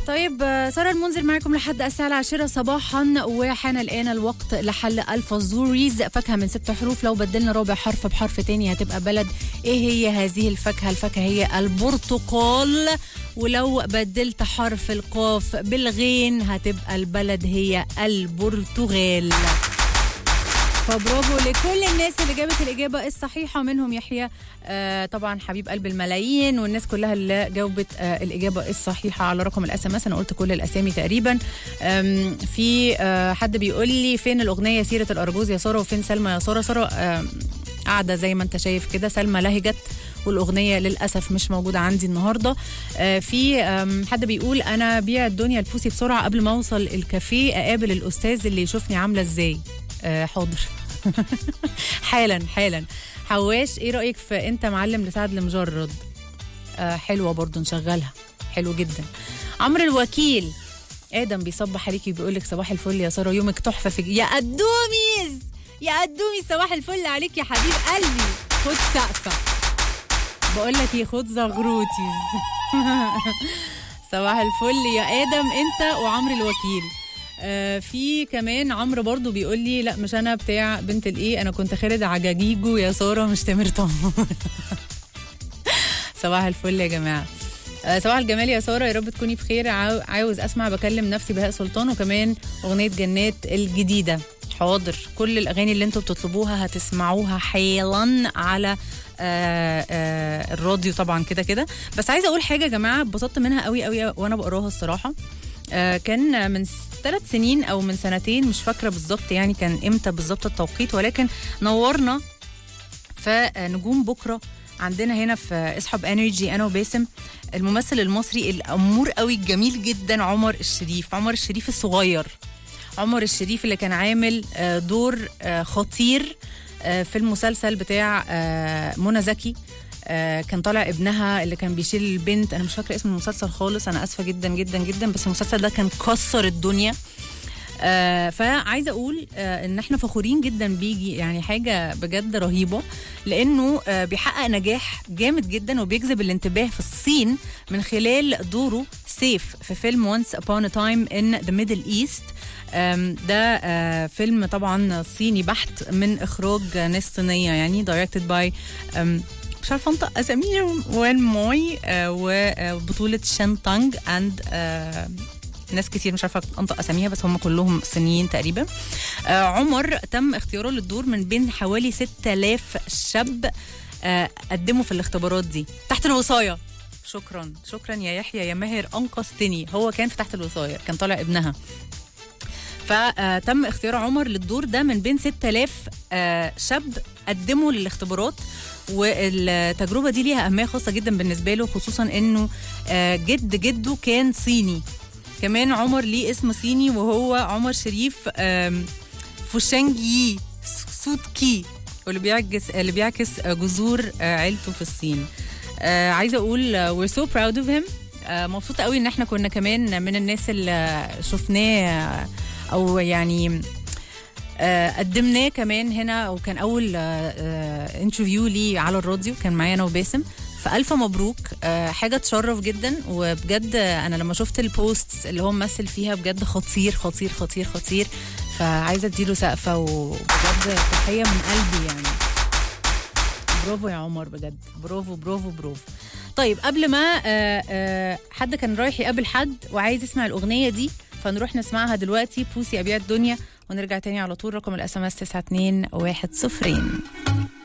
طيب سارة المنذر معكم لحد الساعة 10 صباحا، وحان الآن الوقت لحل الفازوريز. فاكهة من 6 حروف، لو بدلنا رابع حرف بحرف تاني هتبقى بلد. ايه هي هذه الفاكهة؟ الفاكهة هي البرتقال، ولو بدلت حرف القاف بالغين هتبقى البلد هي البرتغال. فبرافو لكل الناس اللي جابت الإجابة الصحيحة، منهم يحيى طبعا حبيب قلب الملايين، والناس كلها اللي جاوبت الإجابة الصحيحة على رقم الاس ام اس. أنا قلت كل الأسامي تقريبا. في حد بيقول لي فين الأغنية سيرة الأرجوز يا سارة، وفين سلمى يا سارة؟ سارة قاعدة زي ما انت شايف كده، سلمى لهجت والأغنية للأسف مش موجودة عندي النهاردة. في حد بيقول أنا بيع الدنيا البوسي بسرعة قبل ما أوصل الكافيه أقابل الأستاذ اللي يشوفني عاملة إزاي. حاضر. حالا. حواش، ايه رأيك في انت معلم لسعد المجرد؟ حلوة برضو، نشغلها، حلو جدا. عمرو الوكيل آدم بيصبح عليكي وبيقول لك صباح الفل يا سارة، يومك تحفة يا قدوميز، يا قدومي صباح الفل عليك يا حبيب قلبي. خد سقفة، بقول لك ايه، خد زغروتيز. صباح الفل يا آدم انت وعمرو الوكيل. في كمان عمرو برضو بيقول لي لا مش انا بتاع بنت الايه، انا كنت خالد عجاجيجو يا ساره مش تامر طمور. صباح الفل يا جماعه. صباح الجمال يا ساره، يا رب تكوني بخير. عاوز اسمع بكلم نفسي بهاء سلطان، وكمان اغنيه جنات الجديده. حاضر، كل الاغاني اللي انتوا بتطلبوها هتسمعوها حالا على الراديو طبعا كده. بس عايزه اقول حاجه يا جماعه، اتبسطت منها قوي وانا بقراها الصراحه. كان من 3 سنين او من 2 سنين، مش فاكره بالظبط يعني كان امتى بالظبط التوقيت، ولكن نورنا في نجوم بكره عندنا هنا في اسحب انرجي انا وباسم الممثل المصري الامور قوي الجميل جدا عمر الشريف الصغير، عمر الشريف اللي كان عامل دور خطير في المسلسل بتاع منى زكي. كان طالع ابنها اللي كان بيشيل البنت، انا مش فاكره اسم المسلسل خالص، انا اسفه جدا، بس المسلسل ده كان كسر الدنيا. فعايزه اقول ان احنا فخورين جدا بيجي، يعني حاجه بجد رهيبه، لانه بيحقق نجاح جامد جدا وبيجذب الانتباه في الصين من خلال دوره سيف في فيلم Once Upon a Time in the Middle East. ده فيلم طبعا صيني بحت من اخراج ناس صينيه، يعني directed by مش عارفه انطق اساميهم، وين موي وبطوله شان تانج اند ناس كتير مش عارفه انطق اساميها، بس هم كلهم صينيين تقريبا. عمر تم اختياره للدور من بين حوالي 6000 شاب قدموا في الاختبارات دي تحت الوصايه. شكرا يا يحيى يا ماهر، انقذتني. هو كان في تحت الوصايه، كان طالع ابنها. فتم اختيار عمر للدور ده من بين 6000 شاب قدموا للاختبارات، والتجربه دي ليها اهميه خاصه جدا بالنسبه له، خصوصا انه جده كان صيني. كمان عمر ليه اسم صيني وهو عمر شريف فوشانجي سوتكي، واللي بيعكس جذور عيلته في الصين. عايزه اقول we're so proud of him. مبسوطه قوي ان احنا كنا كمان من الناس اللي شفناه او يعني قدمناه كمان هنا، وكان اول انترفيو لي على الراديو، كان معايا انا وباسم. فألف مبروك، حاجة تشرف جدا. وبجد أنا لما شفت البوستس اللي هو ممثل فيها بجد خطير، فعايزة اديله سقفة، وبجد تحية من قلبي يعني. برافو يا عمر، بجد برافو. طيب قبل ما حد كان رايح يقابل حد وعايز يسمع الأغنية دي، فنروح نسمعها دلوقتي، بوسي أبيع الدنيا، ونرجع تاني على طول. رقم الاس ام اس 92100.